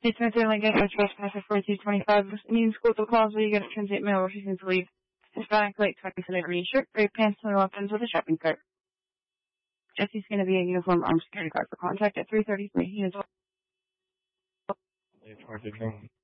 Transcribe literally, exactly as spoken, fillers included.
It's meant to get a trespass for forty-two twenty-five. It means go to calls where you get a transit mail refusing to leave. Hispanic late twenty delivery shirt, gray pants, and weapons with a shopping cart. Jesse's going to be a uniform armed security guard for contact at three thirty-three. He is It's hard to drink.